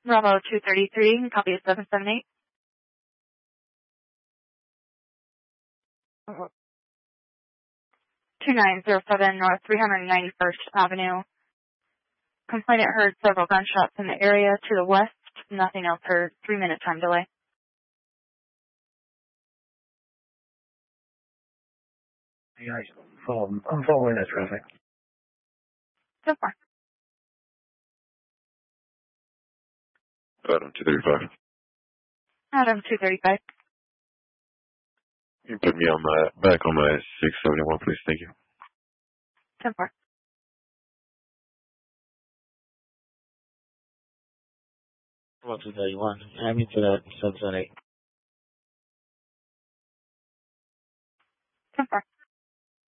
Bravo 233, copy 778. 2907 North 391st Avenue. Complainant heard several gunshots in the area to the west. Nothing else heard. 3-minute time delay. Yeah, I'm following that traffic. So far. Adam 235. Adam 235. You can put me on back on my 671, please. Thank you. 10-4. Bravo 231. Have me to that 778. 10-4.